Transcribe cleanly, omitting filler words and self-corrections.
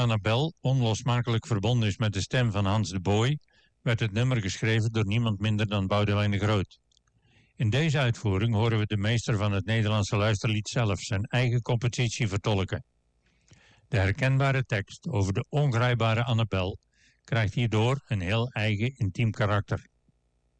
Annabel onlosmakelijk verbonden is met de stem van Hans de Boy, werd het nummer geschreven door niemand minder dan Boudewijn de Groot. In deze uitvoering horen we de meester van het Nederlandse luisterlied zelf zijn eigen compositie vertolken. De herkenbare tekst over de ongrijpbare Annabel krijgt hierdoor een heel eigen intiem karakter.